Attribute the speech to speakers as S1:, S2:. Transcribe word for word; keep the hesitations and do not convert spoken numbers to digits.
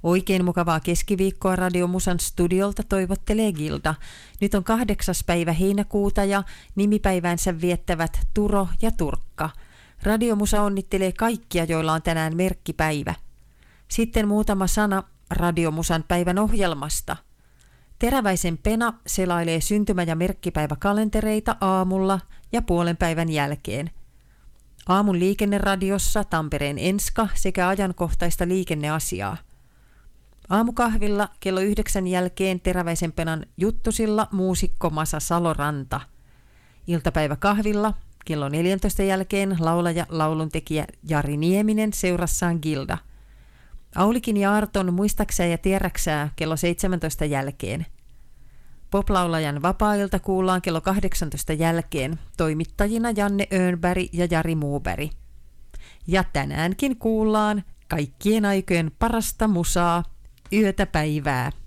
S1: Oikein mukavaa keskiviikkoa Radio Musan studiolta toivottelee Gilda. Nyt on kahdeksas päivä heinäkuuta ja nimipäivänsä viettävät Turo ja Turkka. Radio Musa onnittelee kaikkia, joilla on tänään merkkipäivä. Sitten muutama sana Radio Musan päivän ohjelmasta. Teräväisen Pena selailee syntymä- ja merkkipäiväkalentereita aamulla ja puolen päivän jälkeen. Aamun liikenneradiossa Tampereen Enska sekä ajankohtaista liikenneasiaa. Aamukahvilla kello yhdeksän jälkeen Teräväisen Penan juttusilla muusikko Masa Saloranta. Iltapäiväkahvilla kello neljäntoista jälkeen laulaja lauluntekijä Jari Nieminen seurassaan Gilda. Aulikin ja Arton muistaksää ja tiedäksää kello seitsemäntoista jälkeen. Poplaulajan vapaa-ilta kuullaan kello kahdeksantoista jälkeen, toimittajina Janne Öönberg ja Jari Muuberg. Ja tänäänkin kuullaan kaikkien aikojen parasta musaa, yötä päivää.